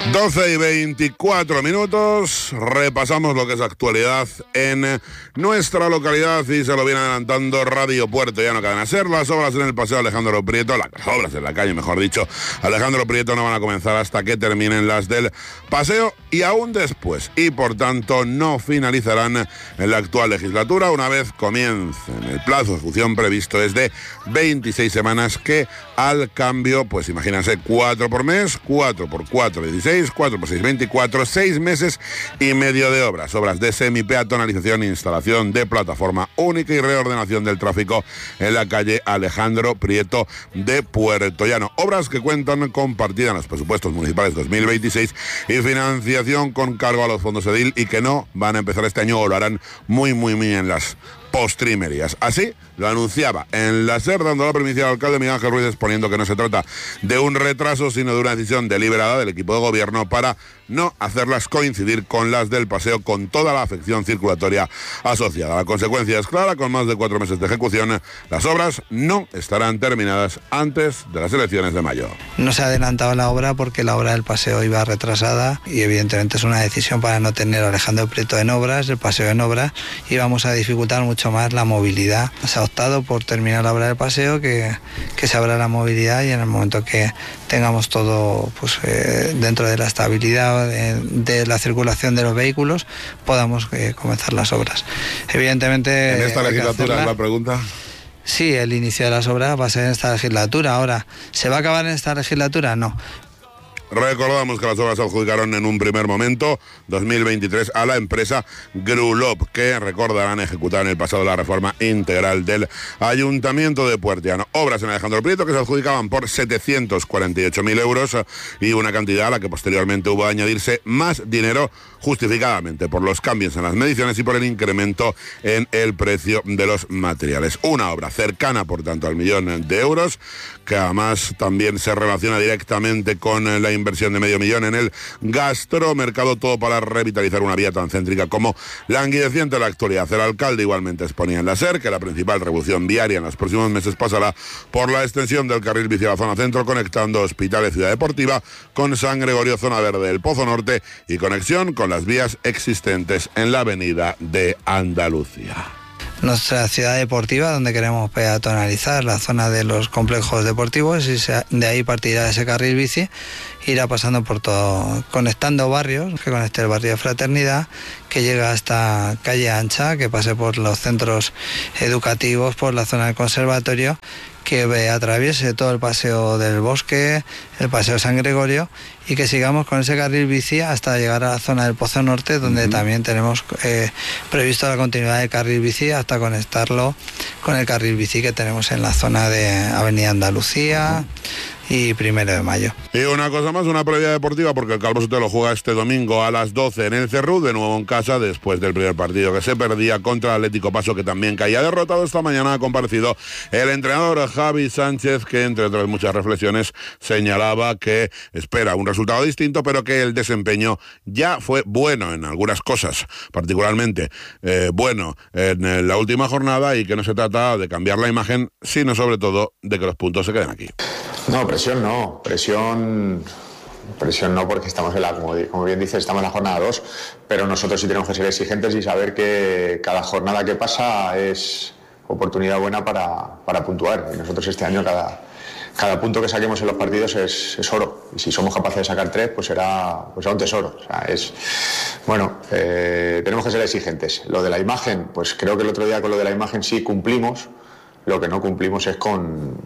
12:24, repasamos lo que es actualidad en nuestra localidad y se lo viene adelantando Radio Puerto Llano Cadena Ser. Las obras en el Paseo Alejandro Prieto, las obras en la calle, mejor dicho, Alejandro Prieto, no van a comenzar hasta que terminen las del paseo y aún después, y por tanto no finalizarán en la actual legislatura. Una vez comiencen, el plazo de ejecución previsto es de 26 semanas, que al cambio, pues imagínense, 4 por mes, 4 por 4, 16, 4 por 6, 24, 6 meses y medio de obras de semipeatonalización, instalación de plataforma única y reordenación del tráfico en la calle Alejandro Prieto de Puerto Llano. Obras que cuentan con partida en los presupuestos municipales 2026 y financiación con cargo a los fondos EDIL, y que no van a empezar este año o lo harán muy en las postrimerías. Así lo anunciaba en la SER, dando la primicia al alcalde Miguel Ángel Ruiz, exponiendo que no se trata de un retraso, sino de una decisión deliberada del equipo de gobierno para no hacerlas coincidir con las del paseo, con toda la afección circulatoria asociada. La consecuencia es clara: con más de 4 meses de ejecución, las obras no estarán terminadas antes de las elecciones de mayo. No se ha adelantado la obra porque la obra del paseo iba retrasada y evidentemente es una decisión para no tener a Alejandro Prieto en obras, el paseo en obras, y vamos a dificultar mucho más la movilidad. Se ha optado por terminar la obra del paseo, que se abra la movilidad, y en el momento que tengamos todo pues, dentro de la estabilidad de la circulación de los vehículos, podamos comenzar las obras. Evidentemente... ¿En esta legislatura es la pregunta? Sí, el inicio de las obras va a ser en esta legislatura. Ahora, ¿se va a acabar en esta legislatura? No. Recordamos que las obras se adjudicaron en un primer momento, 2023, a la empresa Grulop, que recordarán ejecutar en el pasado la reforma integral del Ayuntamiento de Puerto Llano. Obras en Alejandro Prieto que se adjudicaban por 748.000 euros y una cantidad a la que posteriormente hubo de añadirse más dinero, justificadamente por los cambios en las mediciones y por el incremento en el precio de los materiales. Una obra cercana, por tanto, al 1.000.000 de euros, que además también se relaciona directamente con la inversión de 500.000 en el gastromercado, todo para revitalizar una vía tan céntrica como languideciente en la actualidad. El alcalde igualmente exponía en la SER que la principal revolución viaria en los próximos meses pasará por la extensión del carril bici a la zona centro, conectando Hospitalet Ciudad Deportiva con San Gregorio, zona verde del Pozo Norte, y conexión con las vías existentes en la avenida de Andalucía. Nuestra ciudad deportiva, donde queremos peatonalizar la zona de los complejos deportivos, y de ahí partirá ese carril bici, irá pasando por todo, conectando barrios, que conecte el barrio de Fraternidad, que llega hasta Calle Ancha, que pase por los centros educativos, por la zona del conservatorio, que atraviese todo el paseo del Bosque, el paseo San Gregorio, y que sigamos con ese carril bici hasta llegar a la zona del Pozo Norte, donde también tenemos previsto la continuidad del carril bici hasta conectarlo con el carril bici que tenemos en la zona de Avenida Andalucía y 1 de Mayo. Y una cosa más, una previa deportiva, porque el Calvo Sotelo juega este domingo a las 12 en el Cerrú, de nuevo en casa, después del primer partido que se perdía contra el Atlético Paso, que también caía derrotado. Esta mañana ha comparecido el entrenador Javi Sánchez, que entre otras muchas reflexiones señalaba que espera un resultado distinto, pero que el desempeño ya fue bueno en algunas cosas, particularmente bueno en la última jornada, y que no se trata de cambiar la imagen, sino sobre todo de que los puntos se queden aquí. No, presión no, presión no, porque estamos como bien dices, estamos en la jornada 2, pero nosotros sí tenemos que ser exigentes y saber que cada jornada que pasa es oportunidad buena para puntuar, y nosotros este año cada punto que saquemos en los partidos es oro, y si somos capaces de sacar 3, pues será un tesoro. O sea, tenemos que ser exigentes. Lo de la imagen, pues creo que el otro día con lo de la imagen sí cumplimos. Lo que no cumplimos es con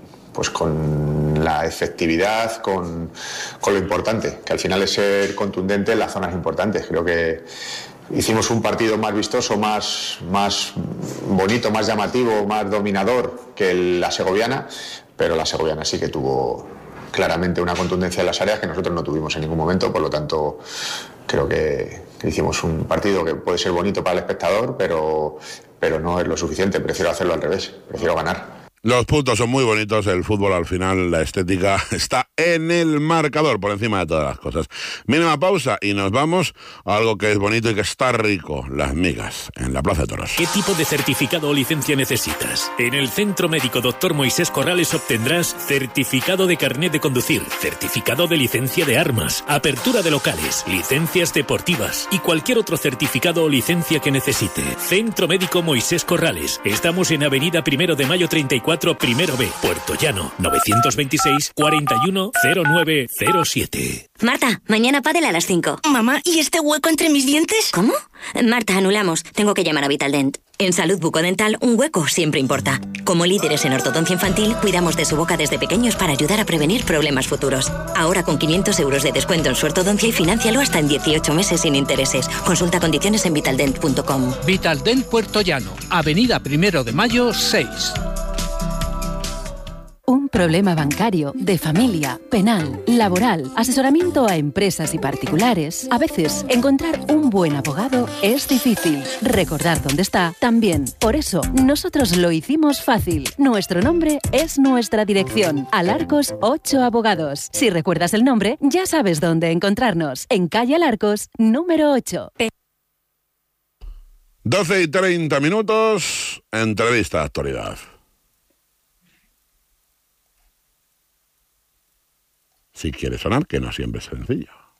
la efectividad, con lo importante, que al final es ser contundente en las zonas importantes. Creo que hicimos un partido más vistoso, más bonito, más llamativo, más dominador que la segoviana, pero la segoviana sí que tuvo claramente una contundencia en las áreas que nosotros no tuvimos en ningún momento. Por lo tanto, creo que hicimos un partido que puede ser bonito para el espectador, pero no es lo suficiente. Prefiero hacerlo al revés, prefiero ganar. Los puntos son muy bonitos, el fútbol al final, la estética está en el marcador, por encima de todas las cosas. Mínima pausa y nos vamos a algo que es bonito y que está rico, las migas, en la Plaza de Toros. ¿Qué tipo de certificado o licencia necesitas? En el Centro Médico Dr. Moisés Corrales obtendrás certificado de carnet de conducir, certificado de licencia de armas, apertura de locales, licencias deportivas y cualquier otro certificado o licencia que necesite. Centro Médico Moisés Corrales. Estamos en Avenida 1 de Mayo 34, Primero B, Puerto Llano, 926 41 0907. Marta, mañana pádel a las 5. Mamá, ¿y este hueco entre mis dientes? ¿Cómo? Marta, anulamos. Tengo que llamar a Vitaldent. En salud bucodental, un hueco siempre importa. Como líderes en ortodoncia infantil, cuidamos de su boca desde pequeños para ayudar a prevenir problemas futuros. Ahora con 500 euros de descuento en su ortodoncia y financialo hasta en 18 meses sin intereses. Consulta condiciones en vitaldent.com. Vitaldent Puerto Llano, Avenida 1 de Mayo 6. Un problema bancario, de familia, penal, laboral, asesoramiento a empresas y particulares. A veces, encontrar un buen abogado es difícil. Recordar dónde está, también. Por eso, nosotros lo hicimos fácil. Nuestro nombre es nuestra dirección. Alarcos 8 Abogados. Si recuerdas el nombre, ya sabes dónde encontrarnos. En calle Alarcos, número 8. 12:30, entrevista de actualidad. Si quiere sonar, que no siempre es sencillo.